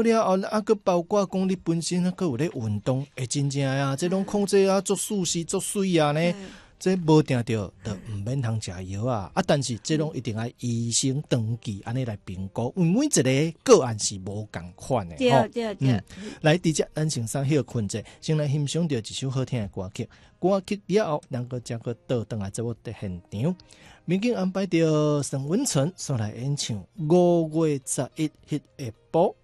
药了后，佫包括讲你本身佫有咧运动，会真正啊，这种控制啊，做舒适做水啊呢。这无定着，就唔免通食药啊！但是这种一定要医生登记，安尼来评估，因为每一个个案是无共款的。 对。 来，直接咱先上休困者，先来欣赏到一首好听的歌曲。歌曲了后，两个将个倒转来做我的现场。民警安排到沈文成所来演唱5月11日下晡